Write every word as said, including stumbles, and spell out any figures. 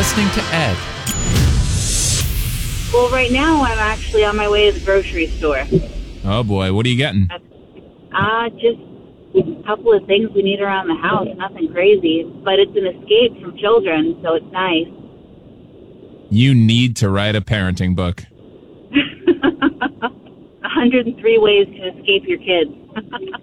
listening to Ed. Well, right now I'm actually on my way to the grocery store. Oh, boy. What are you getting? Uh, just a couple of things we need around the house. Nothing crazy, but it's an escape from children, so it's nice. You need to write a parenting book. one hundred three ways to escape your kids.